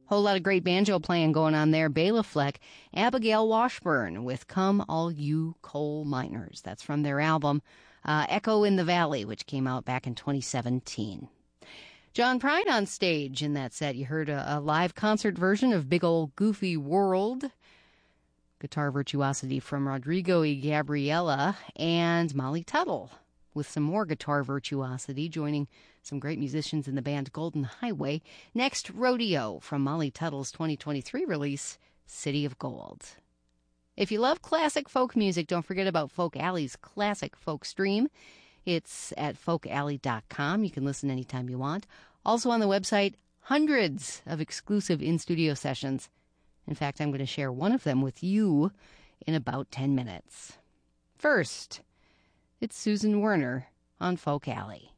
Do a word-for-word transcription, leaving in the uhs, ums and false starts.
Whole lot of great banjo playing going on there. Bela Fleck, Abigail Washburn with Come All You Coal Miners. That's from their album uh, Echo in the Valley, which came out back in twenty seventeen. John Prine on stage in that set. You heard a, a live concert version of Big Ol' Goofy World. Guitar virtuosity from Rodrigo y Gabriela and Molly Tuttle with some more guitar virtuosity, joining some great musicians in the band Golden Highway. Next, Rodeo from Molly Tuttle's twenty twenty-three release, City of Gold. If you love classic folk music, don't forget about Folk Alley's Classic Folk Stream. It's at folk alley dot com. You can listen anytime you want. Also on the website, hundreds of exclusive in-studio sessions. In fact, I'm going to share one of them with you in about ten minutes. First, it's Susan Werner on Folk Alley.